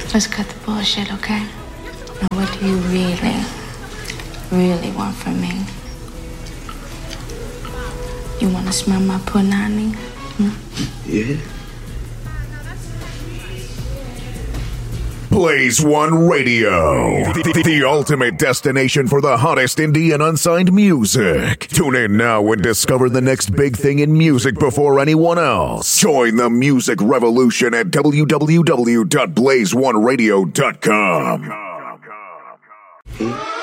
Let's cut the bullshit, okay? Now, what do you really want from me? You want to smell my punani? Yeah. Blaze One Radio, the ultimate destination for the hottest indie and unsigned music. Tune in now and discover the next big thing in music before anyone else. Join the music revolution at www.blazeoneradio.com.